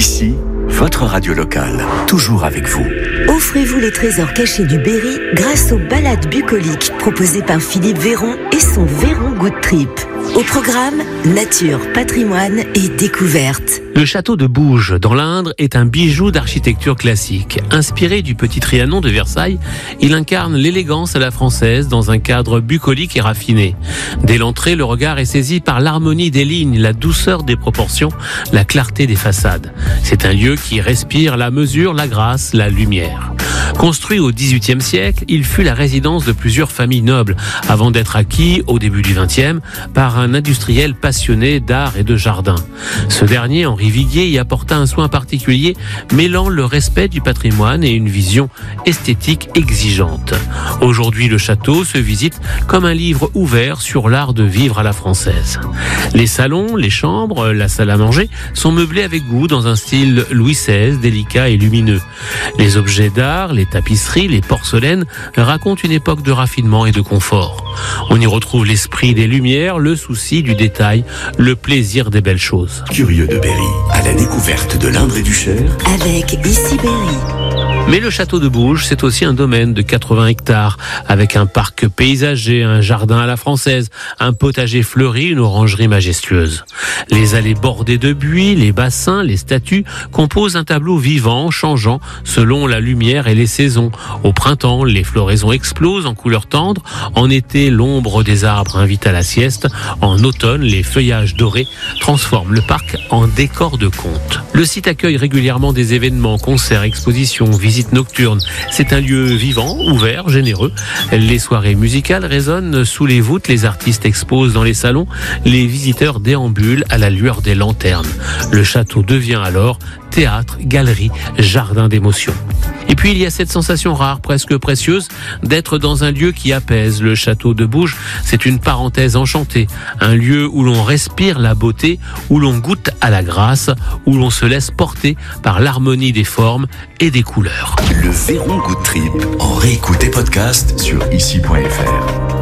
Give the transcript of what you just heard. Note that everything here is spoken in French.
Ici, votre radio locale, toujours avec vous. Offrez-vous les trésors cachés du Berry grâce aux balades bucoliques proposées par Philippe Véron et son Véron Good Trip. Au programme, nature, patrimoine et découverte. Le château de Bouges, dans l'Indre, est un bijou d'architecture classique. Inspiré du petit Trianon de Versailles, il incarne l'élégance à la française dans un cadre bucolique et raffiné. Dès l'entrée, le regard est saisi par l'harmonie des lignes, la douceur des proportions, la clarté des façades. C'est un lieu qui respire la mesure, la grâce, la lumière. Construit au XVIIIe siècle, il fut la résidence de plusieurs familles nobles, avant d'être acquis, au début du XXe, par un industriel passionné d'art et de jardin. Ce dernier, Henri Viguier, y apporta un soin particulier, mêlant le respect du patrimoine et une vision esthétique exigeante. Aujourd'hui, le château se visite comme un livre ouvert sur l'art de vivre à la française. Les salons, les chambres, la salle à manger sont meublés avec goût dans un style Louis XVI, délicat et lumineux. Les objets d'art, les tapisseries, les porcelaines racontent une époque de raffinement et de confort. On y retrouve l'esprit des Lumières, le souci du détail, le plaisir des belles choses. Curieux de Berry, à la découverte de l'Indre et du Cher. Avec Ici Berry. Mais le château de Bouges, c'est aussi un domaine de 80 hectares, avec un parc paysager, un jardin à la française, un potager fleuri, une orangerie majestueuse. Les allées bordées de buis, les bassins, les statues composent un tableau vivant, changeant selon la lumière et les saisons. Au printemps, les floraisons explosent en couleurs tendres. En été, l'ombre des arbres invite à la sieste. En automne, les feuillages dorés transforment le parc en décor de conte. Le site accueille régulièrement des événements, concerts, expositions, visites nocturnes. C'est un lieu vivant, ouvert, généreux. Les soirées musicales résonnent sous les voûtes, les artistes exposent dans les salons, les visiteurs déambulent à la lueur des lanternes. Le château devient alors théâtre, galerie, jardin d'émotions. Et puis il y a cette sensation rare, presque précieuse, d'être dans un lieu qui apaise. Le château de Bouges, c'est une parenthèse enchantée, un lieu où l'on respire la beauté, où l'on goûte à la grâce, où l'on se laisse porter par l'harmonie des formes et des couleurs. Le Véron Good Trip, en réécoute et podcast sur ici.fr.